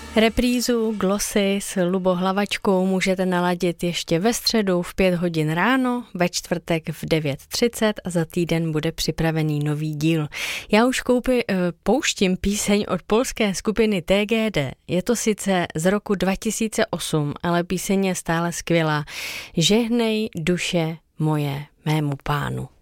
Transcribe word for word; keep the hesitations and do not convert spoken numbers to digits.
Reprízu Glosy s Lubo Hlavačkou můžete naladit ještě ve středu v pět hodin ráno, ve čtvrtek v devět třicet a za týden bude připravený nový díl. Já už koupi, pouštím píseň od polské skupiny T G D. Je to sice z roku dva tisíce osm, ale píseň je stále skvělá. Žehnej duše moje mému pánu.